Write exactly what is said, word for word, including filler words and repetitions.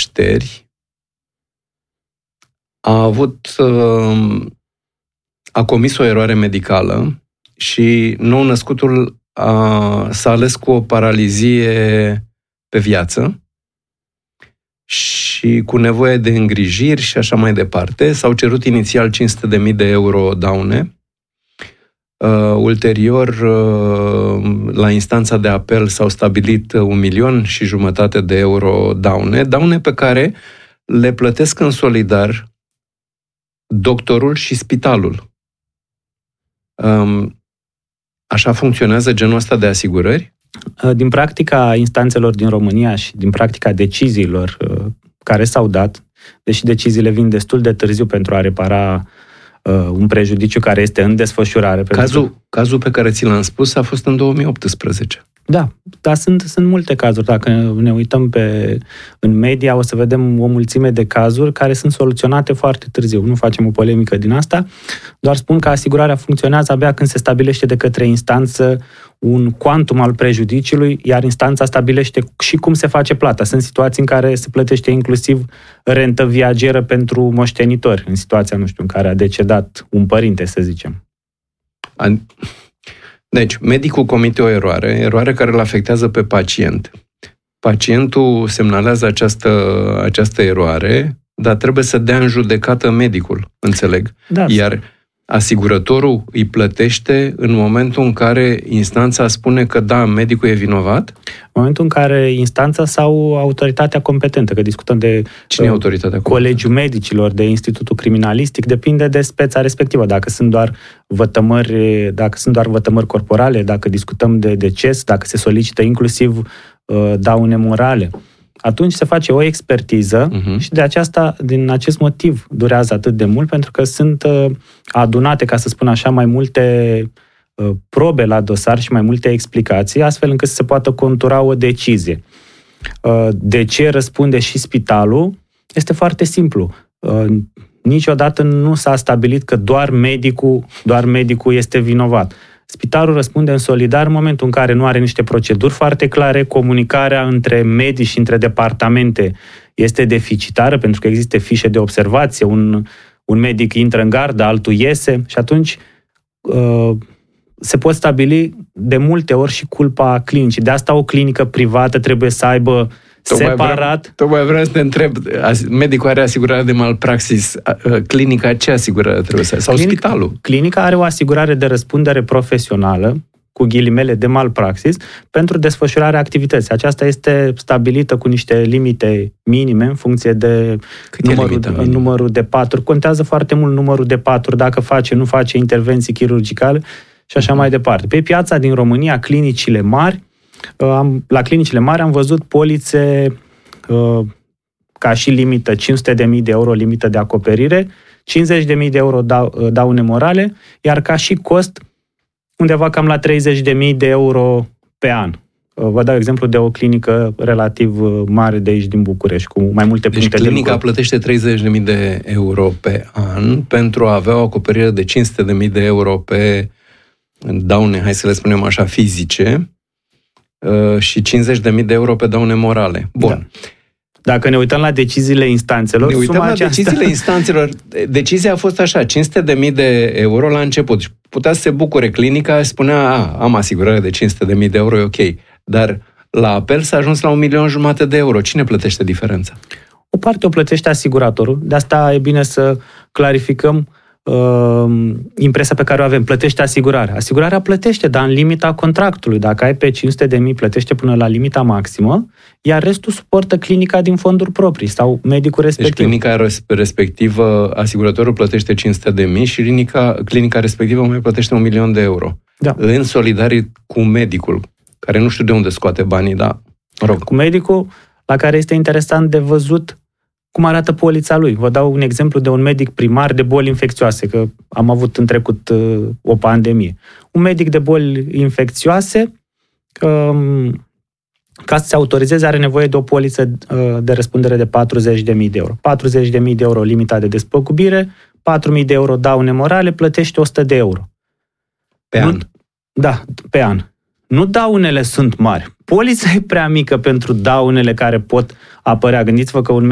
nașteri a avut, a comis o eroare medicală și nou-născutul a, s-a ales cu o paralizie pe viață și cu nevoie de îngrijiri și așa mai departe. S-au cerut inițial cinci sute de mii de euro daune. Uh, ulterior, uh, la instanța de apel s-au stabilit un milion și jumătate de euro daune, daune pe care le plătesc în solidar doctorul și spitalul. Um, așa funcționează genul ăsta de asigurări? Din practica instanțelor din România și din practica deciziilor uh, care s-au dat, deși deciziile vin destul de târziu pentru a repara uh, un prejudiciu care este în desfășurare. Cazul, că... cazul pe care ți l-am spus a fost în două mii optsprezece. Da, dar sunt, sunt multe cazuri. Dacă ne uităm pe, în media, o să vedem o mulțime de cazuri care sunt soluționate foarte târziu. Nu facem o polemică din asta, doar spun că asigurarea funcționează abia când se stabilește de către instanță un quantum al prejudiciului, iar instanța stabilește și cum se face plata. Sunt situații în care se plătește inclusiv rentă viageră pentru moștenitori, în situația, nu știu, în care a decedat un părinte, să zicem. An... Deci, medicul comite o eroare, eroare care îl afectează pe pacient. Pacientul semnalează această, această eroare, dar trebuie să dea în judecată medicul, înțeleg. Da. Iar asigurătorul îi plătește în momentul în care instanța spune că da, medicul e vinovat? În momentul în care instanța sau autoritatea competentă, că discutăm de Cine e autoritatea competentă? Colegiul Medicilor, de Institutul Criminalistic, depinde de speța respectivă. Dacă sunt doar vătămări, dacă sunt doar vătămări corporale, dacă discutăm de deces, dacă se solicită inclusiv uh, daune morale, atunci se face o expertiză uh-huh. și de aceasta, din acest motiv durează atât de mult, pentru că sunt uh, adunate, ca să spun așa, mai multe uh, probe la dosar și mai multe explicații, astfel încât să se poată contura o decizie. Uh, de ce răspunde și spitalul? Este foarte simplu. Uh, niciodată nu s-a stabilit că doar medicul, doar medicul este vinovat. Spitalul răspunde în solidar în momentul în care nu are niște proceduri foarte clare, comunicarea între medici și între departamente este deficitară, pentru că există fișe de observație, un, un medic intră în gardă, altul iese și atunci uh, se pot stabili de multe ori și culpa clinicii. De asta o clinică privată trebuie să aibă Tocmai separat. Vreau, tocmai vreau să te întreb, medicul are asigurare de malpraxis, clinica ce asigurare trebuie să aibă? Sau clinica, spitalul? Clinica are o asigurare de răspundere profesională, cu ghilimele de malpraxis, pentru desfășurarea activității. Aceasta este stabilită cu niște limite minime în funcție de numărul, numărul de paturi. Contează foarte mult numărul de paturi, dacă face, nu face intervenții chirurgicale și așa mai departe. Pe piața din România, clinicile mari, la clinicile mari am văzut polițe ca și limită cinci sute de mii de euro limită de acoperire, cincizeci de mii de euro daune morale, iar ca și cost undeva cam la treizeci de mii de euro pe an. Vă dau exemplu de o clinică relativ mare de aici din București, cu mai multe puncte deci de clinica lucru. plătește treizeci de mii de euro pe an pentru a avea o acoperire de cinci sute de mii de euro pe daune, hai să le spunem așa, fizice, și cincizeci de mii de euro pe daune morale. Bun. Da. Dacă ne uităm la deciziile instanțelor, ne uităm suma la aceasta... deciziile instanțelor. Decizia a fost așa, cinci sute de mii de euro la început. Putea să se bucure clinica și spunea, a, am asigurare de cinci sute de mii de euro, e ok. Dar la apel s-a ajuns la un milion jumate de euro. Cine plătește diferența? O parte o plătește asiguratorul. De asta e bine să clarificăm uh, impresia pe care o avem. Plătește asigurarea. Asigurarea plătește, dar în limita contractului. Dacă ai pe cinci sute de mii, plătește până la limita maximă, iar restul suportă clinica din fonduri proprii sau medicul respectiv. Deci clinica respectivă, asiguratorul plătește cinci sute de mii și clinica, clinica respectivă mai plătește un milion de euro. Da. În solidarii cu medicul, care nu știu de unde scoate banii, dar mă rog. Cu medicul, la care este interesant de văzut cum arată polița lui. Vă dau un exemplu de un medic primar de boli infecțioase, că am avut în trecut uh, o pandemie. Un medic de boli infecțioase, um, ca să se autorizeze, are nevoie de o poliță uh, de răspundere de patruzeci de mii de euro. patruzeci de mii de euro limita de despăgubire, patru mii de euro daune morale, plătește o sută de euro. Pe nu, an? Da, pe an. Nu daunele sunt mari. Polița e prea mică pentru daunele care pot apărea. Gândiți-vă că un